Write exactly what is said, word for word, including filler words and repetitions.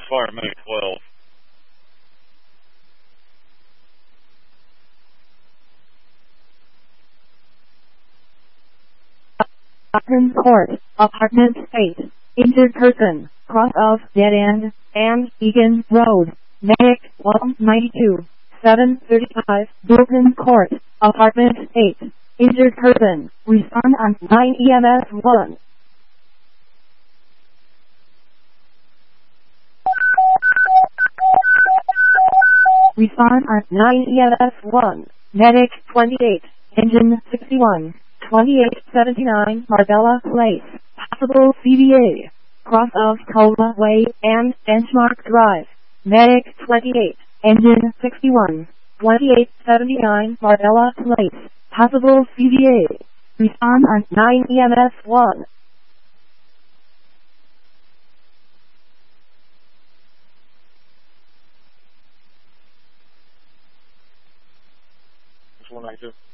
fire medic twelve. Button Court, Apartment eight. Injured person, cross of Dead End, and Egan Road. Medic one ninety-two, seven thirty-five, Button Court, Apartment eight. Injured person, respond on nine E M S one. Respond on nine E M S one. Medic twenty-eight, Engine sixty-one, twenty-eight seventy-nine Marbella Place. Possible C V A. Cross of Cola Way and Benchmark Drive. Medic twenty-eight, Engine sixty-one, twenty-eight seventy-nine Marbella Place. Possible C V A. Respond on nine E M S one. one ninety-two.